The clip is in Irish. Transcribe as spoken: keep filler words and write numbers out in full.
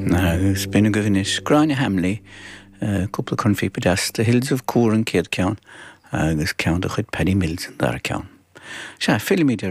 agus bína go bhínis Gráine Hamley, cúpla chun fi pedas, The Hills of Cúr an céad ceann, agus ceann do chuid Paddy Mills an dar ceann. Se, filmí